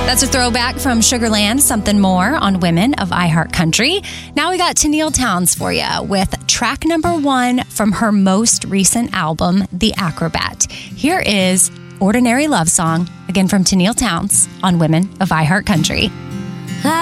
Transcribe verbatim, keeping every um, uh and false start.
That's a throwback from Sugarland, Something More on Women of iHeartCountry. Now we got Tenille Townes for you with track number one from her most recent album, The Acrobat. Here is Ordinary Love Song, again from Tenille Townes on Women of iHeartCountry.